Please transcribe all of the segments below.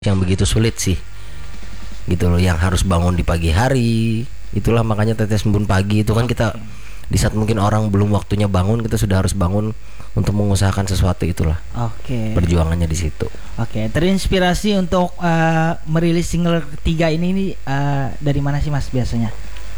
yang begitu sulit sih gitu loh, yang harus bangun di pagi hari. Itulah makanya Tetes Embun Pagi itu kan kita di saat mungkin orang belum waktunya bangun, kita sudah harus bangun untuk mengusahakan sesuatu. Itulah perjuangannya di situ. Terinspirasi untuk merilis single ketiga ini dari mana sih Mas biasanya?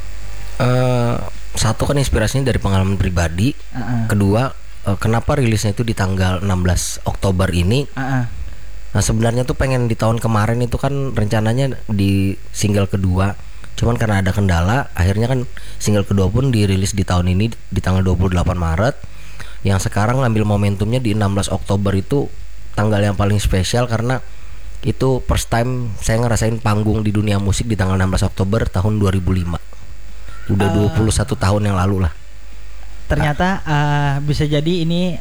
Satu kan inspirasinya dari pengalaman pribadi. Kedua, kenapa rilisnya itu di tanggal 16 Oktober ini. Nah sebenarnya tuh pengen di tahun kemarin itu kan rencananya di single kedua, cuman karena ada kendala akhirnya kan single kedua pun dirilis di tahun ini di tanggal 28 Maret. Yang sekarang ngambil momentumnya di 16 Oktober itu tanggal yang paling spesial karena itu first time saya ngerasain panggung di dunia musik di tanggal 16 Oktober tahun 2005. Udah 21 tahun yang lalu lah. Ternyata bisa jadi ini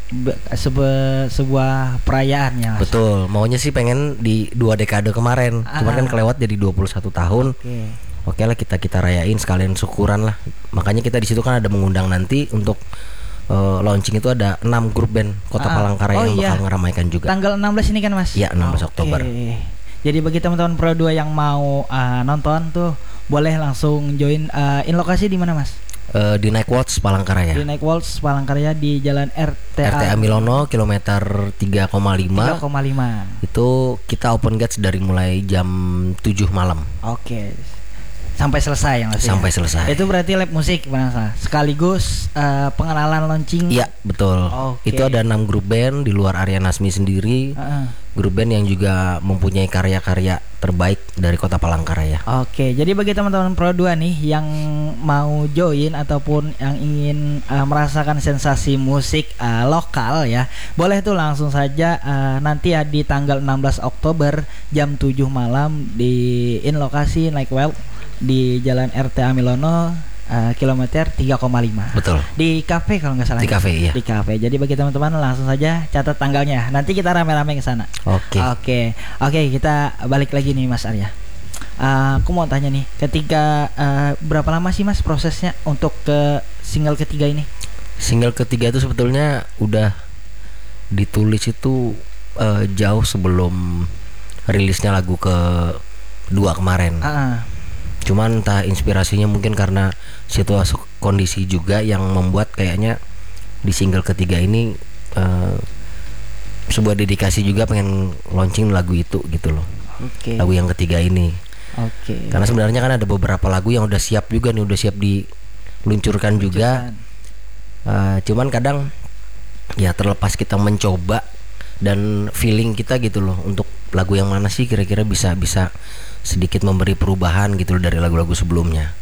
sebuah perayaan ya Mas. Betul, maunya sih pengen di 2 dekade kemarin, cuman kan kelewat jadi 21 tahun. Oke lah, kita rayain sekalian syukuran lah. Makanya kita di situ kan ada mengundang nanti untuk launching itu ada 6 grup band Kota Palangkaraya yang bakal ngeramaikan juga. Tanggal 16 ini kan Mas? Iya, 16 Oktober. Jadi bagi teman-teman Pro 2 yang mau nonton tuh boleh langsung join. In lokasi di mana Mas? Di Night Waltz Palangkaraya. Di Night Waltz Palangkaraya di Jalan RTA Milono kilometer 3,5. Itu kita open gates dari mulai jam 7 malam. Sampai selesai ya Mas? Sampai selesai. Itu berarti live musik sekaligus pengenalan launching. Iya, betul. Itu ada 6 grup band di luar Arya Nasmi sendiri. Grup band yang juga mempunyai karya-karya terbaik dari Kota Palangkaraya. Jadi bagi teman-teman Pro 2 nih yang mau join ataupun yang ingin merasakan sensasi musik lokal ya, boleh tuh langsung saja nanti ya di tanggal 16 Oktober jam 7 malam di lokasi Night Waltz di Jalan RTA Milono kilometer 3,5. Betul. Di kafe kalau nggak salah. Di kafe ya. Di kafe. Jadi bagi teman-teman langsung saja catat tanggalnya. Nanti kita rame-rame ke sana. Oke, kita balik lagi nih Mas Arya. Aku mau tanya nih, ketika berapa lama sih Mas prosesnya untuk ke single ketiga ini? Single ketiga itu sebetulnya udah ditulis itu jauh sebelum rilisnya lagu kedua kemarin. Cuman entah inspirasinya mungkin karena situasi kondisi juga yang membuat kayaknya di single ketiga ini sebuah dedikasi juga pengen launching lagu itu gitu loh. Lagu yang ketiga ini. Karena sebenarnya kan ada beberapa lagu yang udah siap juga nih, udah siap diluncurkan juga. Cuman kadang ya terlepas kita mencoba dan feeling kita gitu loh, untuk lagu yang mana sih kira-kira bisa sedikit memberi perubahan gitu dari lagu-lagu sebelumnya.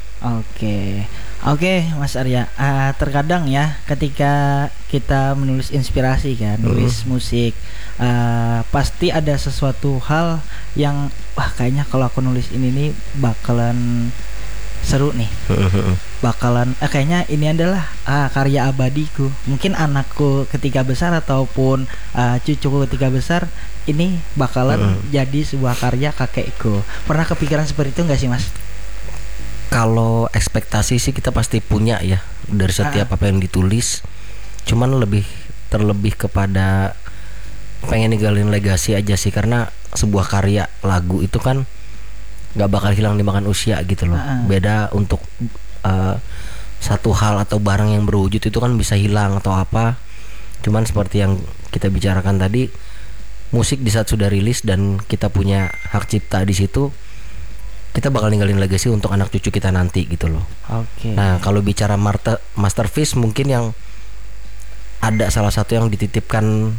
Oke, Mas Arya, terkadang ya ketika kita menulis inspirasi kan, nulis musik, pasti ada sesuatu hal yang kayaknya kalau aku nulis ini nih bakalan seru nih, bakalan kayaknya ini adalah karya abadiku. Mungkin anakku ketika besar ataupun cucuku ketika besar ini bakalan jadi sebuah karya kakekku. Pernah kepikiran seperti itu nggak sih Mas? Kalau ekspektasi sih kita pasti punya ya dari setiap apa yang ditulis. Cuman terlebih kepada pengen ninggalin legasi aja sih, karena sebuah karya lagu itu kan nggak bakal hilang dimakan usia gitu loh. Beda untuk satu hal atau barang yang berwujud itu kan bisa hilang atau apa. Cuman seperti yang kita bicarakan tadi, musik di saat sudah rilis dan kita punya hak cipta di situ, kita bakal ninggalin legacy untuk anak cucu kita nanti gitu loh. Nah kalau bicara masterpiece, mungkin yang ada salah satu yang dititipkan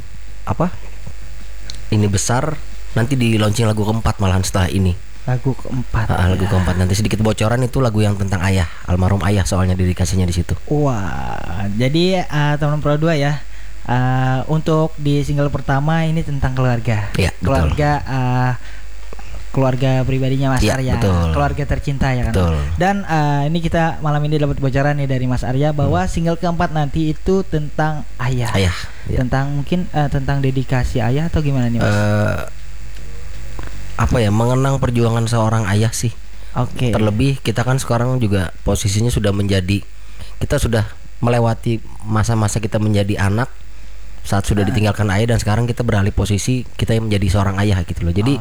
ini besar, nanti di launching lagu keempat malahan setelah ini. Lagu keempat. Lagu keempat nanti sedikit bocoran, itu lagu yang tentang ayah, almarhum ayah, soalnya dedikasinya di situ. Jadi teman Pro 2 ya, untuk di single pertama ini tentang keluarga. Keluarga pribadinya Mas Arya, keluarga tercinta ya kan. Dan ini kita malam ini dapat bocoran nih dari Mas Arya bahwa single keempat nanti itu tentang ayah. Tentang mungkin tentang dedikasi ayah atau gimana nih Mas? Mengenang perjuangan seorang ayah sih. Terlebih kita kan sekarang juga posisinya sudah menjadi, kita sudah melewati masa-masa kita menjadi anak. saat sudah ditinggalkan ayah dan sekarang kita beralih posisi kita yang menjadi seorang ayah gitu loh. Jadi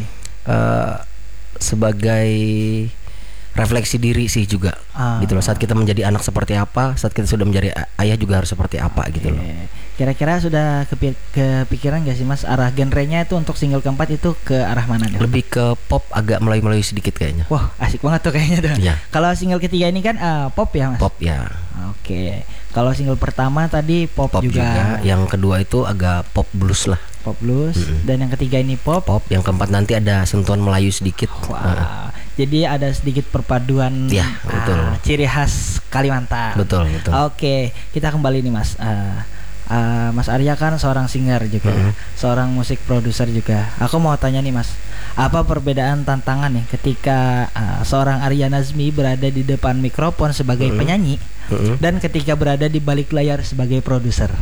sebagai refleksi diri sih juga gitu loh. Saat kita menjadi anak seperti apa, saat kita sudah menjadi ayah juga harus seperti apa gitu loh. Kira-kira sudah kepikiran gak sih Mas arah genrenya itu untuk single keempat itu ke arah mana? Lebih ke pop, agak Melayu-Melayu sedikit kayaknya. Wah, asik banget tuh kayaknya tuh. Iya. Kalau single ketiga ini kan pop ya Mas? Pop ya. Oke. Kalau single pertama tadi pop juga. Yang kedua itu agak pop blues lah. Pop blues. Dan yang ketiga ini pop. Pop. Yang keempat nanti ada sentuhan Melayu sedikit. Wah. Jadi ada sedikit perpaduan betul. Ciri khas Kalimantan. Betul. Oke, kita kembali nih Mas. Mas Arya kan seorang singer juga, seorang musik produser juga. Aku mau tanya nih Mas, apa perbedaan tantangan nih ketika seorang Arya Nazmi berada di depan mikrofon sebagai penyanyi dan ketika berada di balik layar sebagai produser?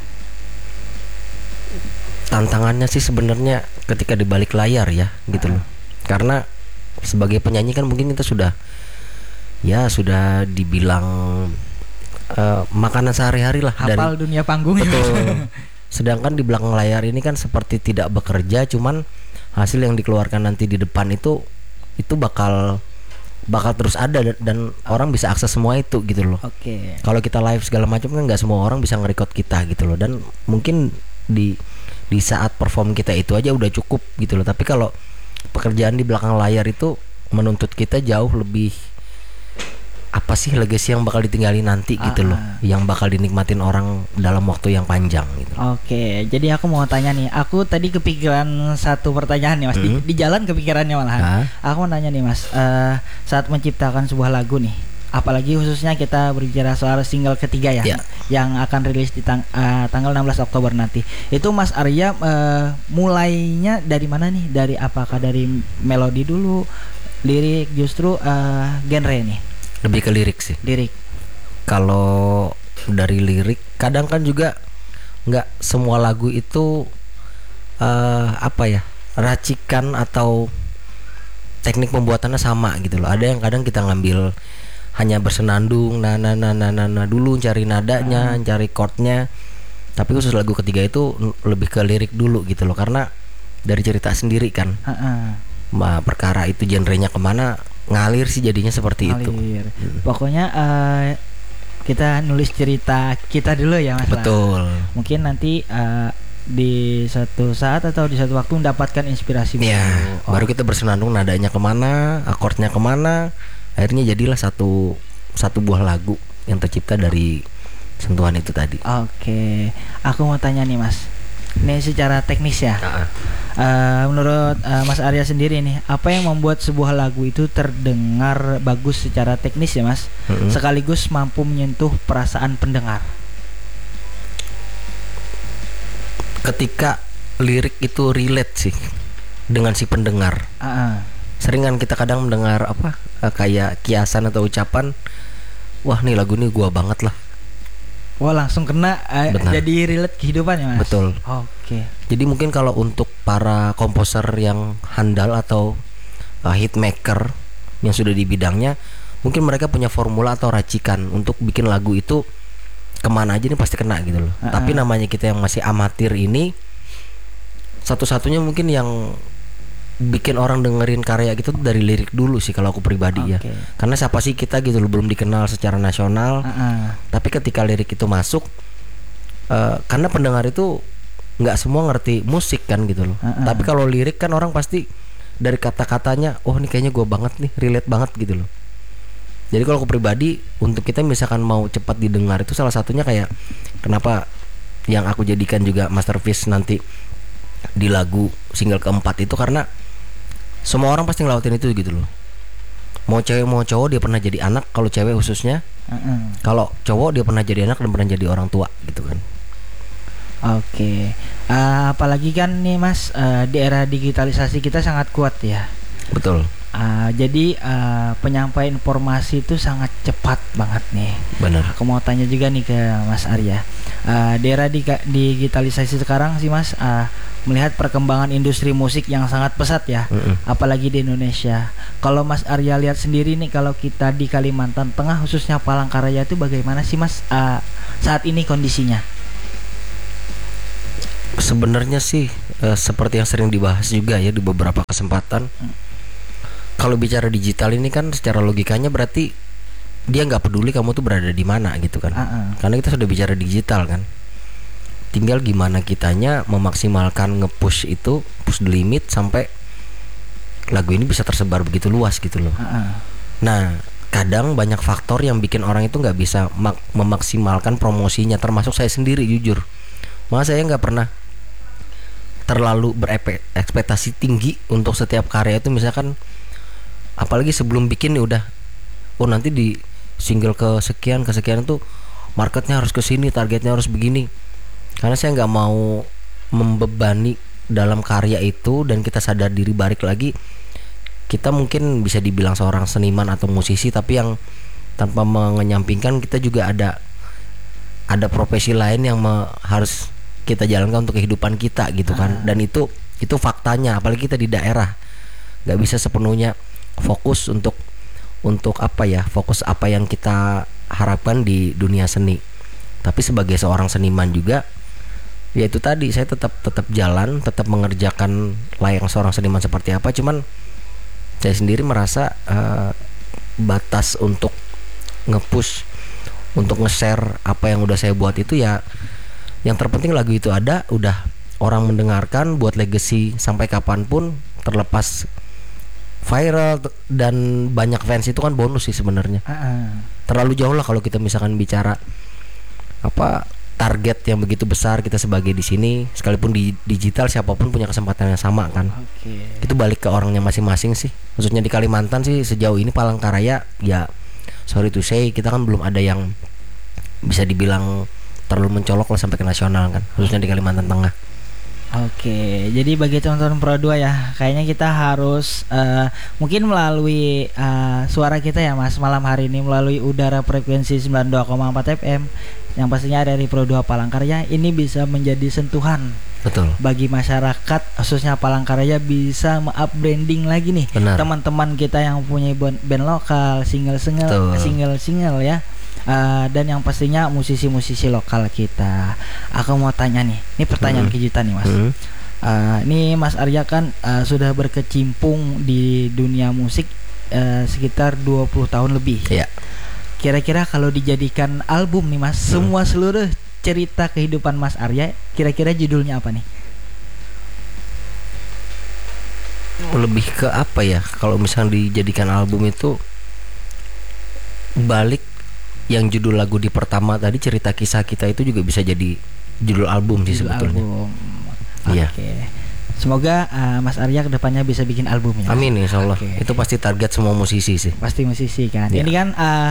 Tantangannya sih sebenarnya ketika di balik layar ya, gitu loh. Karena sebagai penyanyi kan mungkin kita sudah dibilang makanan sehari-hari lah, hafal dari dunia panggung. Betul. Sedangkan di belakang layar ini kan seperti tidak bekerja, cuman hasil yang dikeluarkan nanti di depan itu bakal terus ada dan orang bisa akses semua itu gitu loh. Oke. Kalau kita live segala macam kan nggak semua orang bisa nge-record kita gitu loh, dan mungkin di saat perform kita itu aja udah cukup gitu loh. Tapi kalau pekerjaan di belakang layar itu menuntut kita jauh lebih apa sih legacy yang bakal ditinggalin nanti gitu loh, yang bakal dinikmatin orang dalam waktu yang panjang gitu. Oke, jadi aku mau tanya nih, aku tadi kepikiran satu pertanyaan nih Mas, di jalan kepikirannya malahan. Aku mau tanya nih Mas, saat menciptakan sebuah lagu nih, apalagi khususnya kita berbicara soal single ketiga ya, yang akan rilis di tanggal 16 Oktober nanti. Itu Mas Arya mulainya dari mana nih? Apakah dari melodi dulu, lirik, justru genre nih? Lebih ke lirik sih. Lirik. Kalau dari lirik, kadang kan juga nggak semua lagu itu racikan atau teknik pembuatannya sama gitu loh. Ada yang kadang kita ngambil hanya bersenandung, dulu cari nadanya, cari chordnya. Tapi khusus lagu ketiga itu lebih ke lirik dulu gitu loh, karena dari cerita sendiri kan. Perkara itu genrenya kemana, ngalir sih jadinya seperti itu. Pokoknya kita nulis cerita kita dulu ya Mas. Betul. Mungkin nanti di satu saat atau di satu waktu mendapatkan inspirasi baru. Baru kita bersenandung nadanya kemana, akordnya kemana, akhirnya jadilah satu buah lagu yang tercipta dari sentuhan itu tadi. Oke, aku mau tanya nih Mas, ini secara teknis ya. Menurut Mas Arya sendiri nih, apa yang membuat sebuah lagu itu terdengar bagus secara teknis ya Mas, sekaligus mampu menyentuh perasaan pendengar? Ketika lirik itu relate sih dengan si pendengar. Sering kan kita kadang mendengar kayak kiasan atau ucapan, wah nih lagu ini gua banget lah. Wah langsung kena jadi relate kehidupan ya Mas. Betul. Oke. Jadi mungkin kalau untuk para komposer yang handal atau hitmaker yang sudah di bidangnya, mungkin mereka punya formula atau racikan untuk bikin lagu itu kemana aja nih pasti kena gitu loh. Tapi namanya kita yang masih amatir ini, satu-satunya mungkin yang bikin orang dengerin karya gitu dari lirik dulu sih kalau aku pribadi ya. Karena siapa sih kita gitu loh, belum dikenal secara nasional. Tapi ketika lirik itu masuk, karena pendengar itu nggak semua ngerti musik kan gitu loh. Tapi kalau lirik kan orang pasti dari kata-katanya, oh ini kayaknya gue banget nih, relate banget gitu loh. Jadi kalau aku pribadi, untuk kita misalkan mau cepat didengar itu salah satunya kayak kenapa yang aku jadikan juga masterpiece nanti di lagu single keempat itu, karena semua orang pasti ngelawatin itu gitu loh. Mau cewek mau cowok dia pernah jadi anak, kalau cewek khususnya. Kalau cowok dia pernah jadi anak dan pernah jadi orang tua gitu kan. Oke. Apalagi kan nih Mas, di era digitalisasi kita sangat kuat ya. Betul. Jadi penyampaian informasi itu sangat cepat banget nih. Benar. Aku mau tanya juga nih ke Mas Arya. Di era digitalisasi sekarang sih Mas, melihat perkembangan industri musik yang sangat pesat ya, apalagi di Indonesia. Kalau Mas Arya lihat sendiri nih, kalau kita di Kalimantan Tengah khususnya Palangkaraya itu bagaimana sih Mas saat ini kondisinya? Sebenarnya sih seperti yang sering dibahas juga ya di beberapa kesempatan. Kalau bicara digital ini kan secara logikanya berarti dia nggak peduli kamu tuh berada di mana gitu kan. Karena kita sudah bicara digital kan. Tinggal gimana kitanya memaksimalkan nge-push itu, push the limit sampai lagu ini bisa tersebar begitu luas gitu loh. Nah, kadang banyak faktor yang bikin orang itu nggak bisa memaksimalkan promosinya, termasuk saya sendiri jujur. Maka saya nggak pernah terlalu berekspektasi tinggi untuk setiap karya itu, misalkan apalagi sebelum bikin nih udah, oh nanti di single kesekian tuh marketnya harus kesini, targetnya harus begini. Karena saya nggak mau membebani dalam karya itu, dan kita sadar diri balik lagi kita mungkin bisa dibilang seorang seniman atau musisi, tapi yang tanpa menyampingkan kita juga ada profesi lain yang harus kita jalankan untuk kehidupan kita gitu kan. Dan itu faktanya, apalagi kita di daerah nggak bisa sepenuhnya fokus untuk fokus apa yang kita harapkan di dunia seni. Tapi sebagai seorang seniman juga, ya itu tadi, saya tetap jalan, tetap mengerjakan layang seorang seniman seperti apa. Cuman saya sendiri merasa batas untuk nge-push, untuk nge-share apa yang udah saya buat itu ya, yang terpenting lagu itu ada, udah orang mendengarkan, buat legacy sampai kapanpun, terlepas viral dan banyak fans itu kan bonus sih sebenarnya. Terlalu jauh lah kalau kita misalkan bicara target yang begitu besar. Kita sebagai di sini, sekalipun di digital, siapapun punya kesempatan yang sama kan. Itu balik ke orangnya masing-masing sih. Khususnya di Kalimantan sih sejauh ini Palangkaraya ya, sorry to say, kita kan belum ada yang bisa dibilang terlalu mencolok lah sampai ke nasional kan, khususnya di Kalimantan Tengah. Jadi bagi teman-teman Pro 2 ya, kayaknya kita harus mungkin melalui suara kita ya Mas malam hari ini, melalui udara frekuensi 92,4 FM yang pastinya ada di Pro 2 Palangkaraya, ini bisa menjadi sentuhan. Betul. Bagi masyarakat khususnya Palangkaraya, bisa up-branding lagi nih. Benar. Teman-teman kita yang punya band lokal, single ya. Dan yang pastinya musisi-musisi lokal kita. Aku mau tanya nih, ini pertanyaan kejutan nih Mas. Ini Mas Arya kan sudah berkecimpung di dunia musik sekitar 20 tahun lebih. Iya. Kira-kira kalau dijadikan album nih Mas, semua seluruh cerita kehidupan Mas Arya, kira-kira judulnya apa nih? Lebih ke apa ya, kalau misalnya dijadikan album itu balik yang judul lagu di pertama tadi, cerita kisah kita, itu juga bisa jadi judul album sih sebetulnya. Iya. Semoga Mas Arya kedepannya bisa bikin album ya. Amin insyaallah. Itu pasti target semua musisi sih. Pasti musisi kan. Ya. Ini kan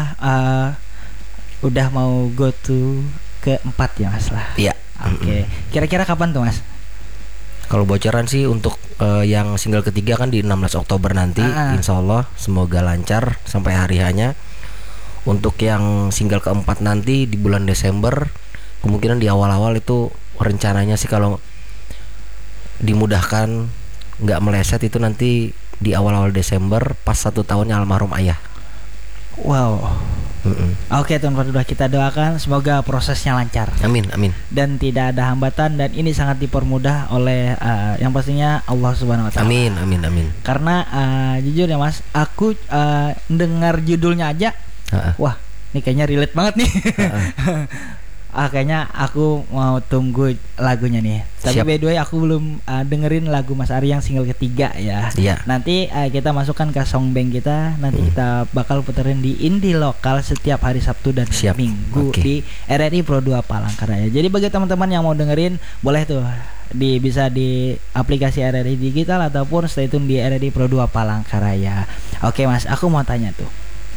udah mau go to keempat ya Mas lah. Iya. Kira-kira kapan tuh Mas? Kalau bocoran sih untuk yang single ketiga kan di 16 Oktober nanti, insyaallah semoga lancar sampai hari hanya. Untuk yang single keempat nanti di bulan Desember, kemungkinan di awal-awal itu rencananya sih kalau dimudahkan, nggak meleset, itu nanti di awal-awal Desember pas 1 tahunnya almarhum ayah. Wow. Oke teman-teman, kita doakan semoga prosesnya lancar. Amin. Dan tidak ada hambatan, dan ini sangat dipermudah oleh yang pastinya Allah Subhanahu Wa Taala. Amin. Karena jujur ya Mas, aku dengar judulnya aja, wah, ini kayaknya relate banget nih. Kayaknya aku mau tunggu lagunya nih. Tapi by the way, aku belum dengerin lagu Mas Ari yang single ketiga ya. Nanti kita masukkan ke songbank kita. Nanti kita bakal puterin di indie lokal setiap hari Sabtu dan Minggu di RRI Pro 2 Palangkaraya. Jadi bagi teman-teman yang mau dengerin, boleh tuh bisa di aplikasi RRI Digital ataupun stay tune di RRI Pro 2 Palangkaraya. Oke Mas, aku mau tanya tuh.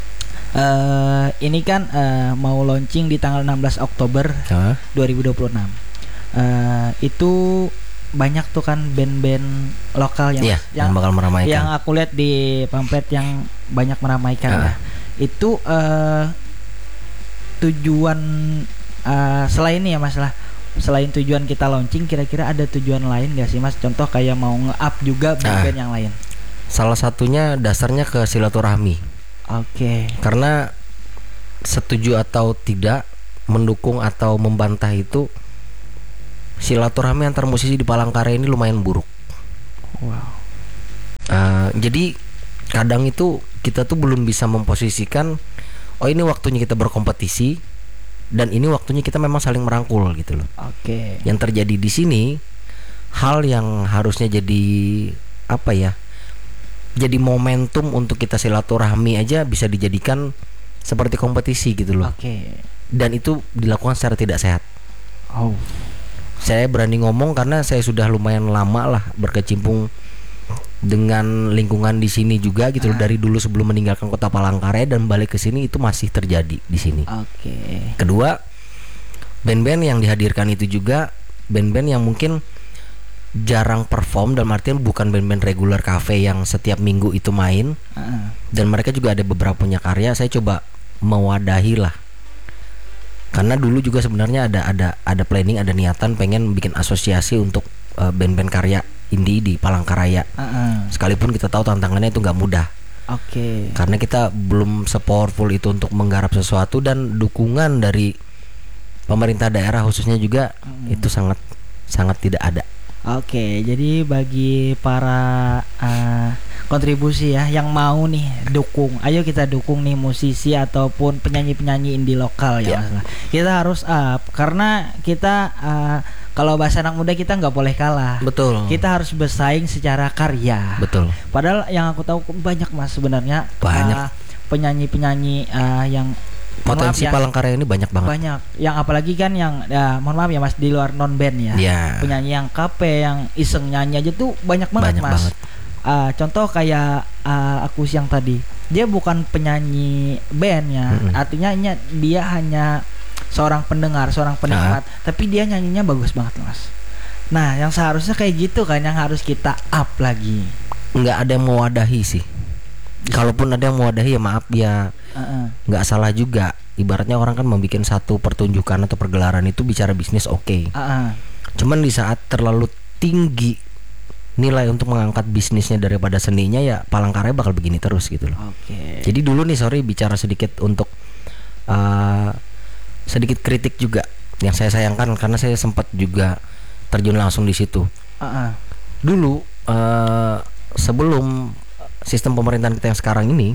Ini kan mau launching di tanggal 16 Oktober 2026. Itu banyak tuh kan band-band lokal yang bakal meramaikan. Yang aku lihat di pamflet yang banyak meramaikan ya. Itu tujuan selain ini ya Mas lah. Selain tujuan kita launching, kira-kira ada tujuan lain gak sih Mas? Contoh kayak mau nge-up juga band-band yang lain. Salah satunya dasarnya ke silaturahmi. Karena setuju atau tidak, mendukung atau membantah itu silaturahmi antar musisi di Palangkaraya ini lumayan buruk. Wow. Jadi kadang itu kita tuh belum bisa memposisikan, oh ini waktunya kita berkompetisi dan ini waktunya kita memang saling merangkul gitu loh. Oke. Yang terjadi di sini hal yang harusnya jadi apa ya? Jadi momentum untuk kita silaturahmi aja bisa dijadikan seperti kompetisi gitu loh. Oke. Dan itu dilakukan secara tidak sehat. Oh. Saya berani ngomong karena saya sudah lumayan lama lah berkecimpung dengan lingkungan di sini juga gitu loh, dari dulu sebelum meninggalkan kota Palangkaraya dan balik ke sini itu masih terjadi di sini. Oke. Kedua, band-band yang dihadirkan itu juga band-band yang mungkin jarang perform, dalam artian bukan band-band regular cafe yang setiap minggu itu main. Dan mereka juga ada beberapa punya karya. Saya coba mewadahi lah. Karena dulu juga sebenarnya ada planning, ada niatan pengen bikin asosiasi untuk band-band karya indie di Palangkaraya. Sekalipun kita tahu tantangannya itu nggak mudah. Oke. Karena kita belum se-powerful itu untuk menggarap sesuatu, dan dukungan dari pemerintah daerah khususnya juga itu sangat tidak ada. Oke, jadi bagi para kontribusi ya yang mau nih dukung, ayo kita dukung nih musisi ataupun penyanyi-penyanyi indie lokal ya, Mas. Kita harus up karena kita kalau bahasa anak muda kita nggak boleh kalah. Betul. Kita harus bersaing secara karya. Betul. Padahal yang aku tahu banyak Mas sebenarnya penyanyi-penyanyi yang potensi Palangkaraya ini banyak banget. Banyak. Yang apalagi kan yang mohon maaf ya Mas, di luar non band ya. Penyanyi yang kafe yang iseng nyanyi aja tuh banyak banget Mas. Banget. Contoh kayak aku siang tadi, dia bukan penyanyi band ya. Artinya dia hanya seorang pendengar, seorang penikmat, tapi dia nyanyinya bagus banget Mas. Nah, yang seharusnya kayak gitu kan yang harus kita up lagi. Nggak ada yang mewadahi sih. Kalaupun ada yang mewadahi ya maaf ya, nggak salah juga. Ibaratnya orang kan membuat satu pertunjukan atau pergelaran itu bicara bisnis oke. Cuman di saat terlalu tinggi nilai untuk mengangkat bisnisnya daripada seninya, ya Palangkaraya bakal begini terus gitu loh. Jadi dulu nih bicara sedikit untuk sedikit kritik juga yang saya sayangkan karena saya sempat juga terjun langsung di situ. Dulu sebelum sistem pemerintahan kita yang sekarang ini,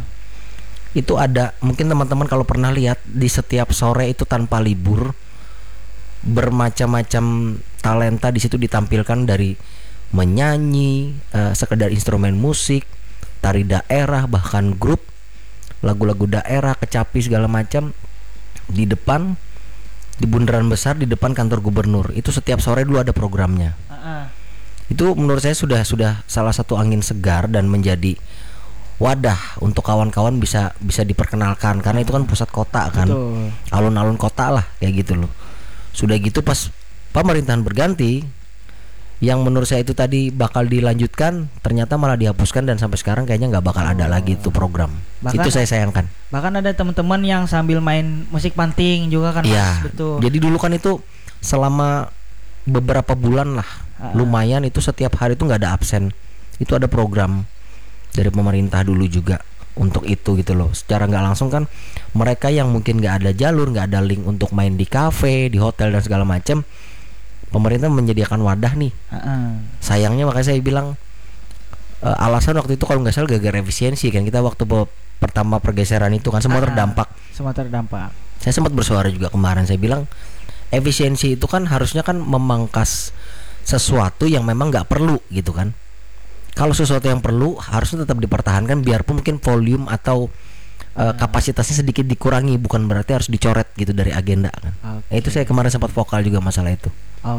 itu ada, mungkin teman-teman kalau pernah lihat di setiap sore itu tanpa libur bermacam-macam talenta di situ ditampilkan, dari menyanyi, sekedar instrumen musik, tari daerah, bahkan grup lagu-lagu daerah, kecapi segala macam di depan, di bundaran besar di depan kantor gubernur. Itu setiap sore dulu ada programnya. Itu menurut saya sudah salah satu angin segar dan menjadi wadah untuk kawan-kawan bisa diperkenalkan, karena itu kan pusat kota kan. Alun-alun kota lah kayak gitu loh. Sudah gitu pas pemerintahan berganti, yang menurut saya itu tadi bakal dilanjutkan ternyata malah dihapuskan, dan sampai sekarang kayaknya nggak bakal ada lagi itu program. Bahkan, itu saya sayangkan. Bahkan ada teman-teman yang sambil main musik panting juga kan Mas. Betul. Jadi dulu kan itu selama beberapa bulan lah, lumayan itu setiap hari itu nggak ada absen. Itu ada program dari pemerintah dulu juga untuk itu gitu loh. Secara nggak langsung kan mereka yang mungkin nggak ada jalur, nggak ada link untuk main di kafe, di hotel dan segala macam, pemerintah menyediakan wadah nih. Sayangnya makanya saya bilang alasan waktu itu kalau nggak salah gara-gara efisiensi kan, kita waktu pertama pergeseran itu kan semua terdampak. Saya sempat bersuara juga kemarin, saya bilang efisiensi itu kan harusnya kan memangkas sesuatu yang memang nggak perlu gitu kan. Kalau sesuatu yang perlu harusnya tetap dipertahankan, biarpun mungkin volume atau kapasitasnya sedikit dikurangi, bukan berarti harus dicoret gitu dari agenda kan. Itu saya kemarin sempat vokal juga masalah itu.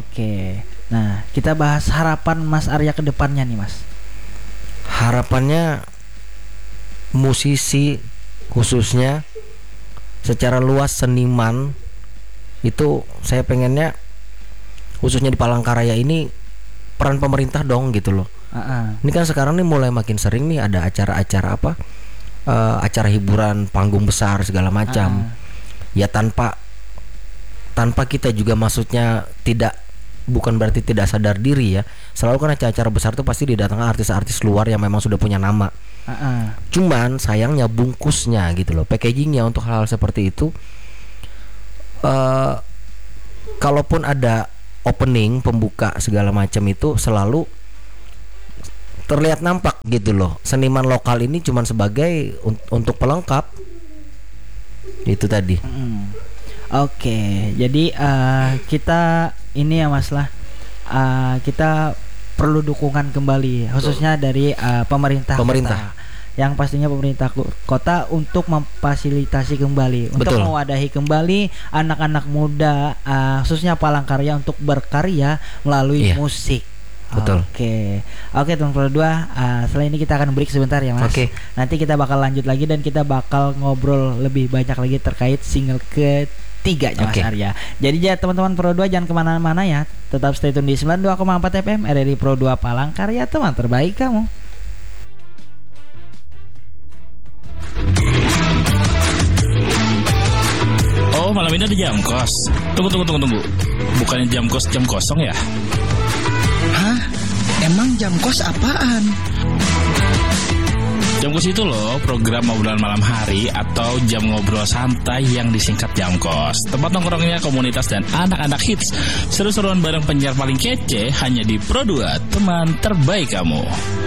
Nah, kita bahas harapan Mas Arya ke depannya nih Mas. Harapannya musisi khususnya secara luas seniman itu saya pengennya khususnya di Palangkaraya ini peran pemerintah dong gitu loh. Ini kan sekarang nih mulai makin sering nih ada acara-acara acara hiburan, panggung besar segala macam. Ya tanpa kita juga maksudnya bukan berarti tidak sadar diri ya. Selalu kan acara-acara besar tuh pasti didatangkan artis-artis luar yang memang sudah punya nama. Cuman sayangnya bungkusnya gitu loh, packagingnya untuk hal-hal seperti itu, kalaupun ada opening, pembuka segala macam itu selalu terlihat nampak gitu loh. Seniman lokal ini cuman sebagai untuk pelengkap. Itu tadi. Oke, jadi kita ini ya Mas lah, kita perlu dukungan kembali, khususnya dari pemerintah. Kota. Yang pastinya pemerintah kota untuk memfasilitasi kembali, untuk mewadahi kembali anak-anak muda, khususnya Palangkaraya untuk berkarya melalui musik. Betul. Oke, teman Pro 2, setelah ini kita akan break sebentar ya Mas. Nanti kita bakal lanjut lagi dan kita bakal ngobrol lebih banyak lagi terkait single ketiganya Mas Arya. Jadi ya teman-teman Pro 2 jangan kemana-mana ya, tetap stay tune di 92,4 FM RRI Pro 2 Palangkaraya, teman terbaik kamu. Oh, malam ini ada jam kos. Tunggu. Bukannya jam kos jam kosong ya? Hah? Emang jam kos apaan? Jam kos itu loh, program obrolan malam hari atau jam ngobrol santai yang disingkat jam kos. Tempat nongkrongnya komunitas dan anak-anak hits. Seru-seruan bareng penyiar paling kece hanya di Pro 2, teman terbaik kamu.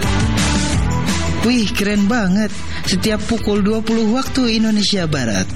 Wih, keren banget. Setiap pukul 20 waktu Indonesia Barat.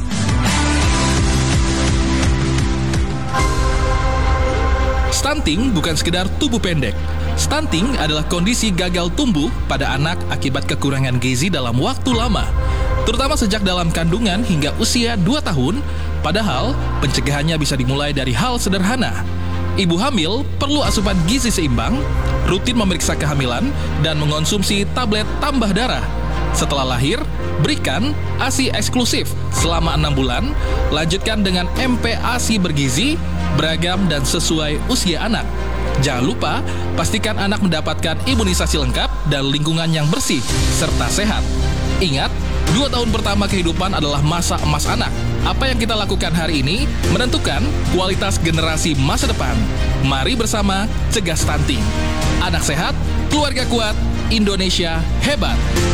Stunting bukan sekedar tubuh pendek. Stunting adalah kondisi gagal tumbuh pada anak akibat kekurangan gizi dalam waktu lama, terutama sejak dalam kandungan hingga usia 2 tahun, padahal pencegahannya bisa dimulai dari hal sederhana. Ibu hamil perlu asupan gizi seimbang, rutin memeriksa kehamilan, dan mengonsumsi tablet tambah darah. Setelah lahir, berikan ASI eksklusif selama 6 bulan, lanjutkan dengan MPASI bergizi, beragam dan sesuai usia anak. Jangan lupa, pastikan anak mendapatkan imunisasi lengkap dan lingkungan yang bersih serta sehat. Ingat, 2 tahun pertama kehidupan adalah masa emas anak. Apa yang kita lakukan hari ini menentukan kualitas generasi masa depan. Mari bersama cegah stunting. Anak sehat, keluarga kuat, Indonesia hebat.